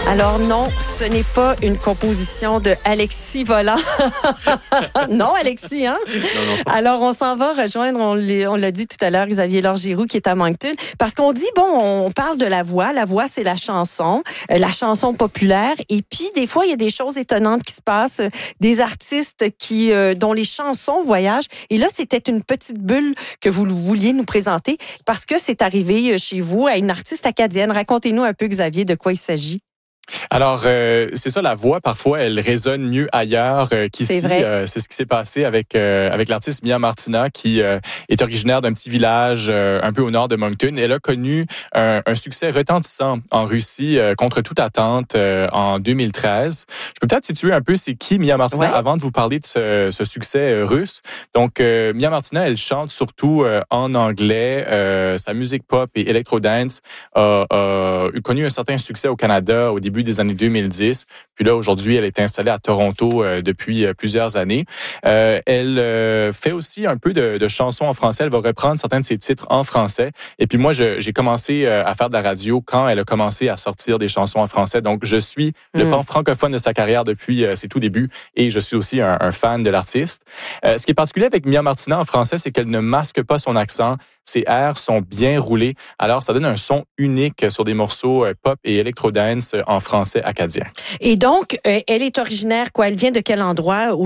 Alors non, ce n'est pas une composition de Alexis Volant. Non, Alexis, hein? Non. Alors, on s'en va rejoindre, on l'a dit tout à l'heure, Xavier Lorgiroux qui est à Moncton. Parce qu'on dit, bon, on parle de la voix. La voix, c'est la chanson populaire. Et puis, des fois, il y a des choses étonnantes qui se passent. Des artistes dont les chansons voyagent. Et là, c'était une petite bulle que vous vouliez nous présenter parce que c'est arrivé chez vous à une artiste acadienne. Racontez-nous un peu, Xavier, de quoi il s'agit. Alors, c'est ça, la voix, parfois, elle résonne mieux ailleurs qu'ici. C'est vrai. C'est ce qui s'est passé avec l'artiste Mia Martina, qui est originaire d'un petit village un peu au nord de Moncton. Elle a connu un succès retentissant en Russie contre toute attente en 2013. Je peux peut-être situer un peu c'est qui Mia Martina avant de vous parler de ce succès russe. Donc, Mia Martina, elle chante surtout en anglais. Sa musique pop et électro-dance a connu un certain succès au Canada au début des années 2010. Puis là, aujourd'hui, elle est installée à Toronto depuis plusieurs années. Elle fait aussi un peu de chansons en français. Elle va reprendre certains de ses titres en français. Et puis moi, j'ai commencé à faire de la radio quand elle a commencé à sortir des chansons en français. Donc, je suis le pan francophone de sa carrière depuis ses tout débuts et je suis aussi un fan de l'artiste. Ce qui est particulier avec Mia Martina en français, c'est qu'elle ne masque pas son accent. Ses airs sont bien roulés. Alors, ça donne un son unique sur des morceaux pop et électro-dance en français acadien. Et donc, elle est originaire, quoi? Elle vient de quel endroit?